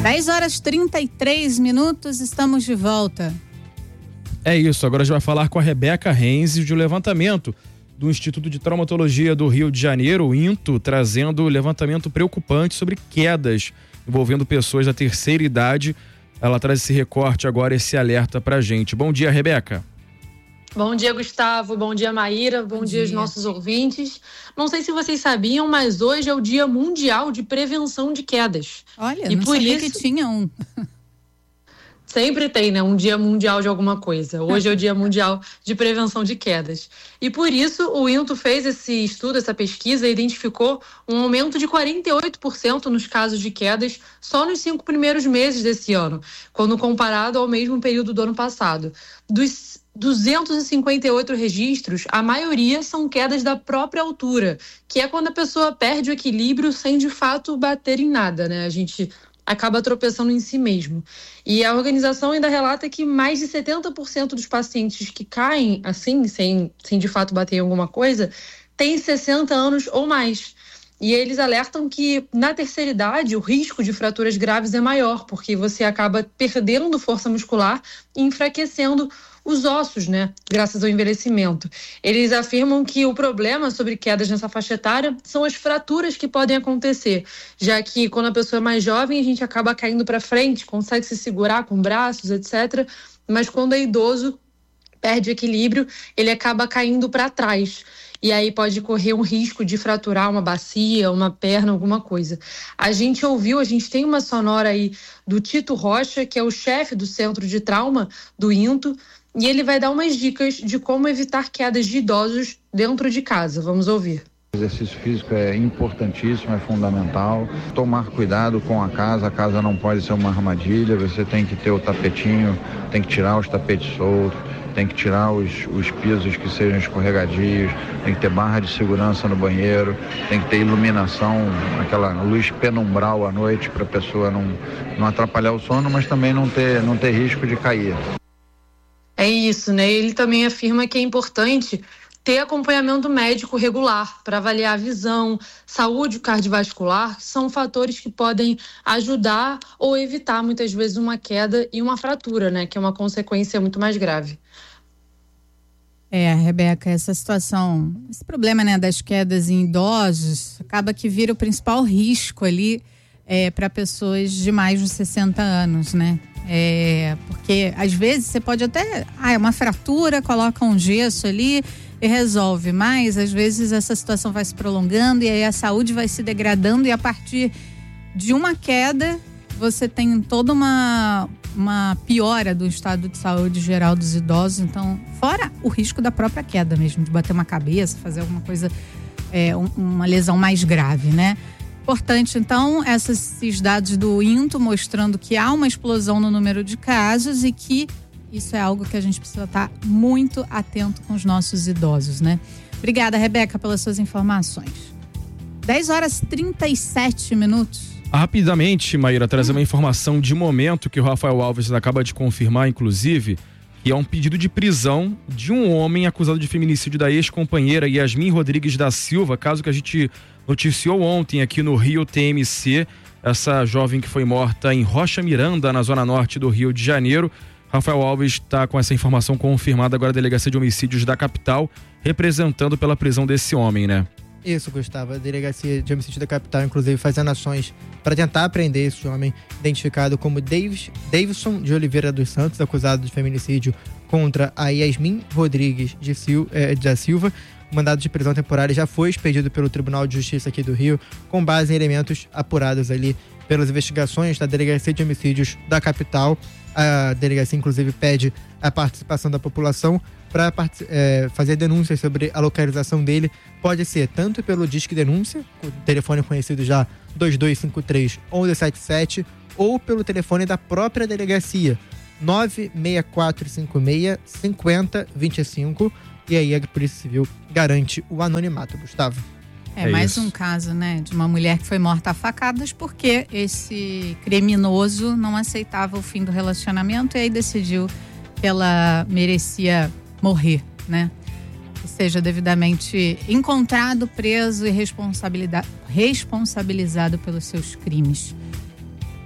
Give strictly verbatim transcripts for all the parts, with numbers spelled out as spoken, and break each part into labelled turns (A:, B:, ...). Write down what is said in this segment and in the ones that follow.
A: dez horas e trinta e três minutos, estamos de volta.
B: É isso, agora a gente vai falar com a Rebeca Renzi de um levantamento do Instituto de Traumatologia do Rio de Janeiro, o INTO, trazendo levantamento preocupante sobre quedas envolvendo pessoas da terceira idade. Ela traz esse recorte agora, esse alerta pra gente. Bom dia, Rebeca.
C: Bom dia, Gustavo. Bom dia, Maíra. Bom, Bom dia aos nossos ouvintes. Não sei se vocês sabiam, mas hoje é o Dia Mundial de Prevenção de Quedas.
A: Olha,
C: e
A: não
C: por
A: sabia
C: isso...
A: que tinha um.
C: Sempre tem, né? Um dia mundial de alguma coisa. Hoje é o Dia Mundial de Prevenção de Quedas. E por isso o INTO fez esse estudo, essa pesquisa, e identificou um aumento de quarenta e oito por cento nos casos de quedas só nos cinco primeiros meses desse ano, quando comparado ao mesmo período do ano passado. Dos duzentos e cinquenta e oito registros, a maioria são quedas da própria altura, que é quando a pessoa perde o equilíbrio sem de fato bater em nada, né? A gente acaba tropeçando em si mesmo. E a organização ainda relata que mais de setenta por cento dos pacientes que caem assim, sem, sem de fato bater em alguma coisa, têm sessenta anos ou mais. E eles alertam que na terceira idade o risco de fraturas graves é maior, porque você acaba perdendo força muscular e enfraquecendo os ossos, né, graças ao envelhecimento. Eles afirmam que o problema sobre quedas nessa faixa etária são as fraturas que podem acontecer, já que quando a pessoa é mais jovem a gente acaba caindo para frente, consegue se segurar com braços, etcétera. Mas quando é idoso, perde equilíbrio, ele acaba caindo para trás. E aí pode correr um risco de fraturar uma bacia, uma perna, alguma coisa. A gente ouviu, a gente tem uma sonora aí do Tito Rocha, que é o chefe do Centro de Trauma do INTO, e ele vai dar umas dicas de como evitar quedas de idosos dentro de casa. Vamos ouvir.
D: O exercício físico é importantíssimo, é fundamental. Tomar cuidado com a casa, a casa não pode ser uma armadilha, você tem que ter o tapetinho, tem que tirar os tapetes soltos, tem que tirar os, os pisos que sejam escorregadios, tem que ter barra de segurança no banheiro, tem que ter iluminação, aquela luz penumbral à noite para a pessoa não, não atrapalhar o sono, mas também não ter, não ter risco de cair.
C: É isso, né? Ele também afirma que é importante ter acompanhamento médico regular para avaliar a visão, saúde cardiovascular, que são fatores que podem ajudar ou evitar muitas vezes uma queda e uma fratura, né? Que é uma consequência muito mais grave.
A: É, Rebeca, essa situação, esse problema, né, das quedas em idosos, acaba que vira o principal risco ali é, para pessoas de mais de sessenta anos, né? É, porque às vezes você pode até, ah, é uma fratura, coloca um gesso ali e resolve, mas às vezes essa situação vai se prolongando e aí a saúde vai se degradando e a partir de uma queda você tem toda uma, uma piora do estado de saúde geral dos idosos. Então, fora o risco da própria queda mesmo, de bater uma cabeça, fazer alguma coisa, é, um, uma lesão mais grave, né? Importante, então, esses dados do INTO mostrando que há uma explosão no número de casos e que isso é algo que a gente precisa estar muito atento com os nossos idosos, né? Obrigada, Rebeca, pelas suas informações. dez horas e trinta e sete minutos.
B: Rapidamente, Maíra, trazer hum. uma informação de momento que o Rafael Alves acaba de confirmar, inclusive, que é um pedido de prisão de um homem acusado de feminicídio da ex-companheira Yasmin Rodrigues da Silva, caso que a gente noticiou ontem aqui no Rio T M C, essa jovem que foi morta em Rocha Miranda, na zona norte do Rio de Janeiro. Rafael Alves está com essa informação confirmada agora à Delegacia de Homicídios da capital, representando pela prisão desse homem, né?
E: Isso, Gustavo. A Delegacia de Homicídio da capital, inclusive, fazendo ações para tentar prender esse homem, identificado como Davis, Davidson de Oliveira dos Santos, acusado de feminicídio contra a Yasmin Rodrigues de Sil, eh, da Silva. O mandado de prisão temporária já foi expedido pelo Tribunal de Justiça aqui do Rio, com base em elementos apurados ali pelas investigações da Delegacia de Homicídios da capital. A delegacia, inclusive, pede a participação da população para é, fazer denúncias sobre a localização dele. Pode ser tanto pelo Disque Denúncia, o telefone conhecido já dois dois cinco três, um um sete sete, ou pelo telefone da própria delegacia, nove seis quatro cinco seis, cinco zero dois cinco. E aí a Polícia Civil garante o anonimato, Gustavo.
A: É, é mais isso. Um caso, né, de uma mulher que foi morta a facadas porque esse criminoso não aceitava o fim do relacionamento e aí decidiu que ela merecia morrer, né? Que seja devidamente encontrado, preso e responsabilizado pelos seus crimes.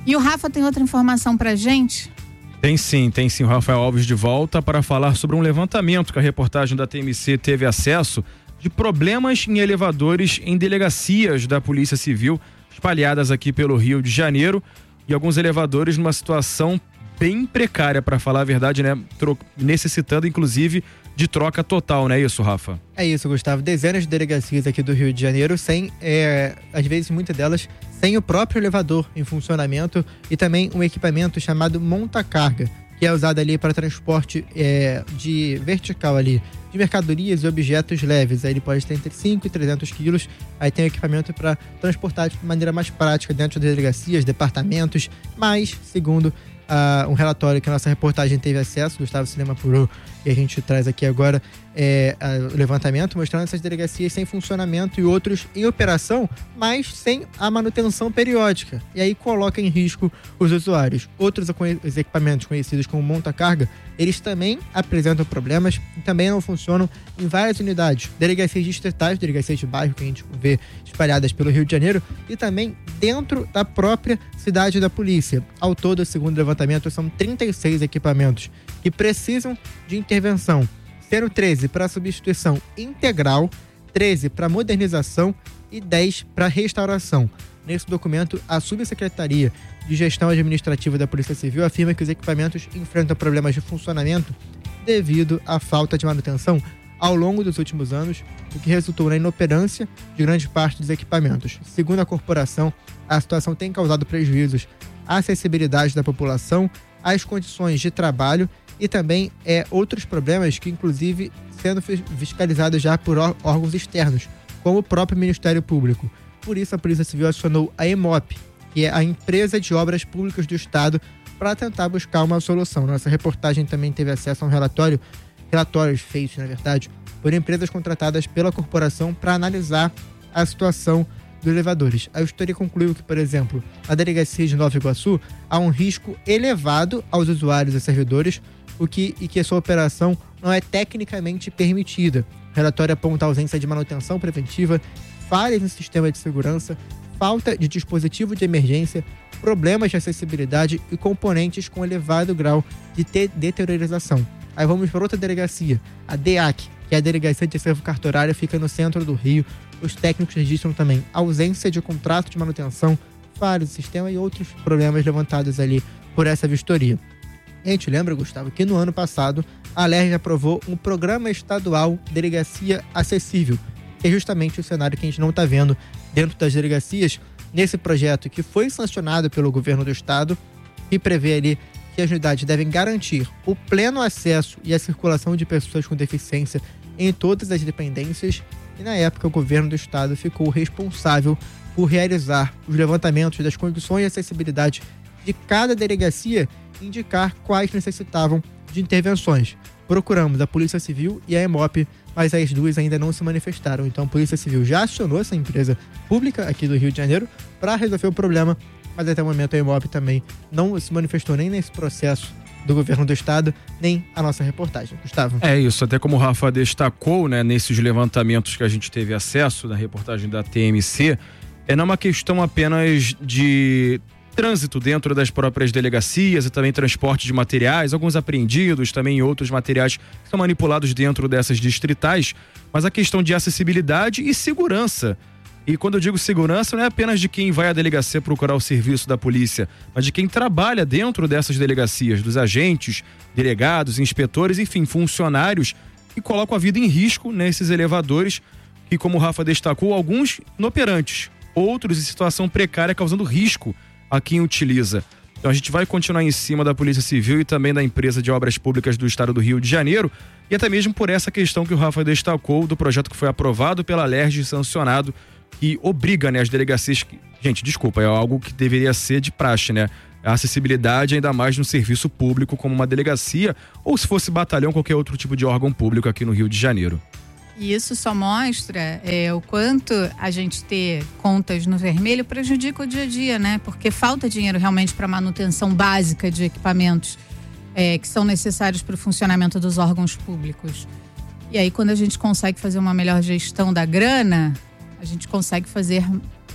A: E o Rafa tem outra informação pra gente?
B: Tem sim, tem sim o Rafael Alves de volta para falar sobre um levantamento que a reportagem da T M C teve acesso de problemas em elevadores em delegacias da Polícia Civil espalhadas aqui pelo Rio de Janeiro e alguns elevadores numa situação bem precária, para falar a verdade, né? Tro- necessitando inclusive de troca total, não é isso, Rafa?
E: É isso, Gustavo. Dezenas de delegacias aqui do Rio de Janeiro sem, é, às vezes, muitas delas, sem o próprio elevador em funcionamento e também um equipamento chamado monta-carga, que é usado ali para transporte é, de vertical ali, de mercadorias e objetos leves. Aí ele pode ter entre cinco e trezentos quilos. Aí tem o equipamento para transportar de maneira mais prática dentro das delegacias, departamentos. Mas, segundo Uh, um relatório que a nossa reportagem teve acesso, Gustavo Cinema apurou, e a gente traz aqui agora é, uh, o levantamento mostrando essas delegacias sem funcionamento e outros em operação, mas sem a manutenção periódica. E aí coloca em risco os usuários. Outros os equipamentos conhecidos como monta-carga, eles também apresentam problemas e também não funcionam em várias unidades. Delegacias distritais, delegacias de bairro que a gente vê espalhadas pelo Rio de Janeiro e também dentro da própria cidade da polícia. Ao todo, segundo o levantamento, são trinta e seis equipamentos que precisam de intervenção, sendo treze para substituição integral, treze para modernização e dez para restauração. Nesse documento, a Subsecretaria de Gestão Administrativa da Polícia Civil afirma que os equipamentos enfrentam problemas de funcionamento devido à falta de manutenção ao longo dos últimos anos, o que resultou na inoperância de grande parte dos equipamentos. Segundo a corporação, a situação tem causado prejuízos à acessibilidade da população, às condições de trabalho e também é, outros problemas que, inclusive, sendo fiscalizados já por órgãos externos, como o próprio Ministério Público. Por isso, a Polícia Civil acionou a EMOP, que é a Empresa de Obras Públicas do Estado, para tentar buscar uma solução. Nossa reportagem também teve acesso a um relatório, relatórios feitos, na verdade, por empresas contratadas pela corporação para analisar a situação dos elevadores. A vistoria concluiu que, por exemplo, na delegacia de Nova Iguaçu, há um risco elevado aos usuários e servidores, o que, e que a sua operação não é tecnicamente permitida. O relatório aponta a ausência de manutenção preventiva, falhas no sistema de segurança, falta de dispositivo de emergência, problemas de acessibilidade e componentes com elevado grau de te- deteriorização. Aí vamos para outra delegacia, a D E A C, que é a Delegacia de Acervo Cartorário, fica no centro do Rio. Os técnicos registram também ausência de contrato de manutenção, falhas do sistema e outros problemas levantados ali por essa vistoria. A gente lembra, Gustavo, que no ano passado a L E R J aprovou um programa estadual Delegacia Acessível, que é justamente o cenário que a gente não está vendo dentro das delegacias, nesse projeto que foi sancionado pelo governo do estado, que prevê ali que as unidades devem garantir o pleno acesso e a circulação de pessoas com deficiência em todas as dependências, e na época o governo do estado ficou responsável por realizar os levantamentos das condições de acessibilidade de cada delegacia e indicar quais necessitavam de intervenções. Procuramos a Polícia Civil e a EMOP, mas as duas ainda não se manifestaram. Então a Polícia Civil já acionou essa empresa pública aqui do Rio de Janeiro para resolver o problema, mas até o momento a EMOP também não se manifestou nem nesse processo do governo do estado, nem a nossa reportagem. Gustavo.
B: É isso, até como o Rafa destacou, né, nesses levantamentos que a gente teve acesso na reportagem da T M C, é não uma questão apenas de trânsito dentro das próprias delegacias e também transporte de materiais, alguns apreendidos, também outros materiais que são manipulados dentro dessas distritais, mas a questão de acessibilidade e segurança. E quando eu digo segurança, não é apenas de quem vai à delegacia procurar o serviço da polícia, mas de quem trabalha dentro dessas delegacias, dos agentes, delegados, inspetores, enfim, funcionários que colocam a vida em risco nesses elevadores, que, como o Rafa destacou, alguns inoperantes, outros em situação precária, causando risco a quem utiliza. Então a gente vai continuar em cima da Polícia Civil e também da Empresa de Obras Públicas do Estado do Rio de Janeiro, e até mesmo por essa questão que o Rafa destacou do projeto que foi aprovado pela L E R J e sancionado, que obriga, né, as delegacias... Que, gente, desculpa, é algo que deveria ser de praxe, né? A acessibilidade, ainda mais no serviço público, como uma delegacia, ou se fosse batalhão, qualquer outro tipo de órgão público aqui no Rio de Janeiro.
A: E isso só mostra é, o quanto a gente ter contas no vermelho prejudica o dia a dia, né? Porque falta dinheiro realmente para manutenção básica de equipamentos é, que são necessários para o funcionamento dos órgãos públicos. E aí, quando a gente consegue fazer uma melhor gestão da grana, a gente consegue fazer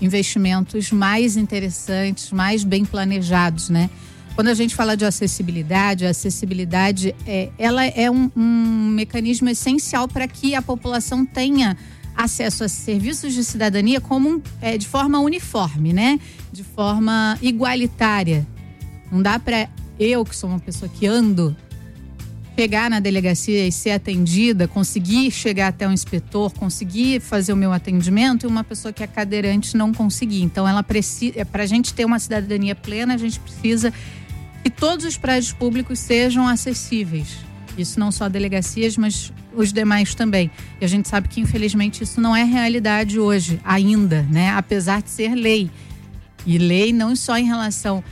A: investimentos mais interessantes, mais bem planejados, né? Quando a gente fala de acessibilidade, a acessibilidade é, ela é um, um mecanismo essencial para que a população tenha acesso a serviços de cidadania como é, de forma uniforme, né? De forma igualitária. Não dá para eu, que sou uma pessoa que ando, chegar na delegacia e ser atendida, conseguir chegar até o inspetor, conseguir fazer o meu atendimento, e uma pessoa que é cadeirante não conseguir. Então, ela precisa, para a gente ter uma cidadania plena, a gente precisa que todos os prédios públicos sejam acessíveis. Isso não só delegacias, mas os demais também. E a gente sabe que, infelizmente, isso não é realidade hoje, ainda, né? Apesar de ser lei. E lei não só em relação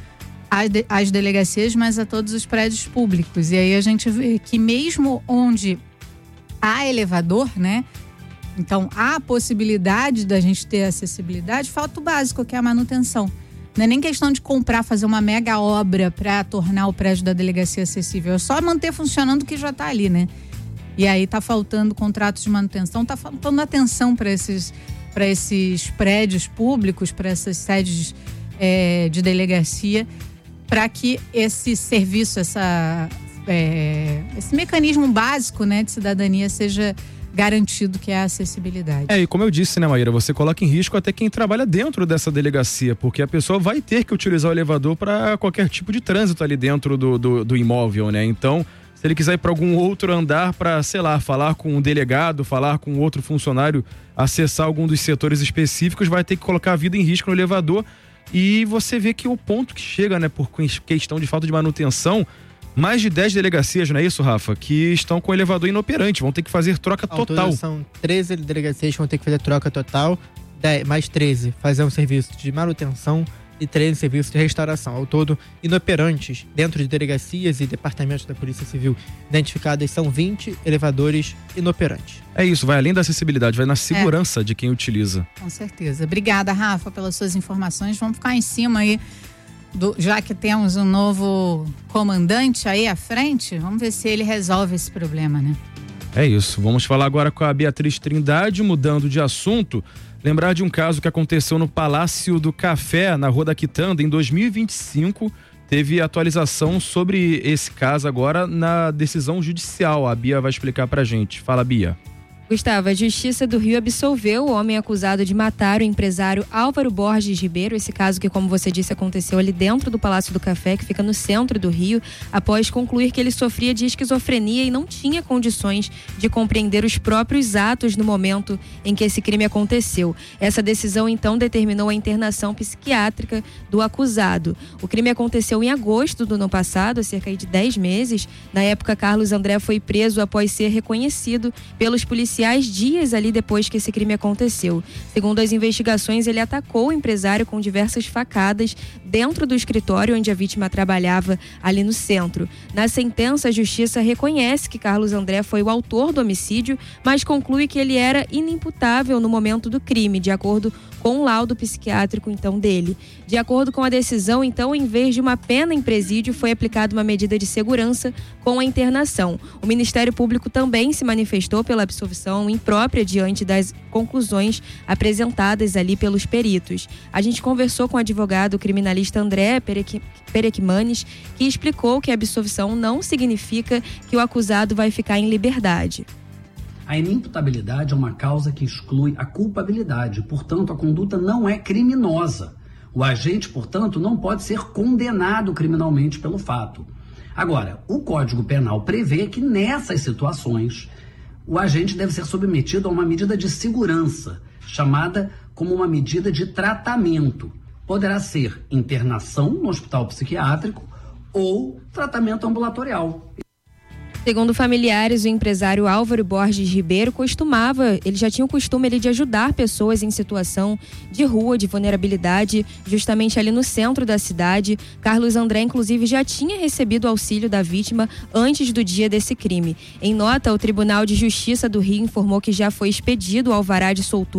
A: às delegacias, mas a todos os prédios públicos. E aí a gente vê que mesmo onde há elevador, né? Então, há a possibilidade da gente ter acessibilidade, falta o básico, que é a manutenção. Não é nem questão de comprar, fazer uma mega obra para tornar o prédio da delegacia acessível. É só manter funcionando o que já está ali, né? E aí está faltando contratos de manutenção, está faltando atenção para esses, para esses prédios públicos, para essas sedes é, de delegacia, para que esse serviço, essa, é, esse mecanismo básico, né, de cidadania seja garantido, que é a acessibilidade.
B: É, e como eu disse, né, Maíra, você coloca em risco até quem trabalha dentro dessa delegacia, porque a pessoa vai ter que utilizar o elevador para qualquer tipo de trânsito ali dentro do, do, do imóvel, né? Então, se ele quiser ir para algum outro andar para, sei lá, falar com um delegado, falar com outro funcionário, acessar algum dos setores específicos, vai ter que colocar a vida em risco no elevador. E você vê que o ponto que chega, né, por questão de falta de manutenção, mais de dez delegacias, não é isso, Rafa? Que estão com o elevador inoperante, vão ter que fazer troca total.
E: São treze delegacias que vão ter que fazer troca total, dez, mais treze fazer um serviço de manutenção e treze serviços de restauração. Ao todo, inoperantes dentro de delegacias e departamentos da Polícia Civil identificadas são vinte elevadores inoperantes.
B: É isso, vai além da acessibilidade, vai na segurança é. de quem utiliza.
A: Com certeza. Obrigada, Rafa, pelas suas informações. Vamos ficar em cima aí. Do, já que temos um novo comandante aí à frente, vamos ver se ele resolve esse problema, né?
B: É isso, vamos falar agora com a Beatriz Trindade, mudando de assunto. Lembrar de um caso que aconteceu no Palácio do Café, na Rua da Quitanda, em dois mil e vinte e cinco. Teve atualização sobre esse caso agora na decisão judicial. A Bia vai explicar pra gente. Fala, Bia.
F: Gustavo, a Justiça do Rio absolveu o homem acusado de matar o empresário Álvaro Borges Ribeiro. Esse caso que, como você disse, aconteceu ali dentro do Palácio do Café, que fica no centro do Rio, após concluir que ele sofria de esquizofrenia e não tinha condições de compreender os próprios atos no momento em que esse crime aconteceu. Essa decisão, então, determinou a internação psiquiátrica do acusado. O crime aconteceu em agosto do ano passado, há cerca de dez meses. Na época, Carlos André foi preso após ser reconhecido pelos policiais dias ali depois que esse crime aconteceu. Segundo as investigações, ele atacou o empresário com diversas facadas dentro do escritório onde a vítima trabalhava ali no centro. Na sentença, a Justiça reconhece que Carlos André foi o autor do homicídio, mas conclui que ele era inimputável no momento do crime, de acordo com o laudo psiquiátrico, então, dele. De acordo com a decisão, então, em vez de uma pena em presídio, foi aplicada uma medida de segurança com a internação. O Ministério Público também se manifestou pela absolvição imprópria diante das conclusões apresentadas ali pelos peritos. A gente conversou com o advogado criminalista André Perequimanes, que explicou que a absolvição não significa que o acusado vai ficar em liberdade.
G: A inimputabilidade é uma causa que exclui a culpabilidade, portanto, a conduta não é criminosa. O agente, portanto, não pode ser condenado criminalmente pelo fato. Agora, o Código Penal prevê que nessas situações o agente deve ser submetido a uma medida de segurança, chamada como uma medida de tratamento. Poderá ser internação no hospital psiquiátrico ou tratamento ambulatorial.
F: Segundo familiares, o empresário Álvaro Borges Ribeiro costumava, ele já tinha o costume ele, de ajudar pessoas em situação de rua, de vulnerabilidade, justamente ali no centro da cidade. Carlos André, inclusive, já tinha recebido o auxílio da vítima antes do dia desse crime. Em nota, o Tribunal de Justiça do Rio informou que já foi expedido o alvará de soltura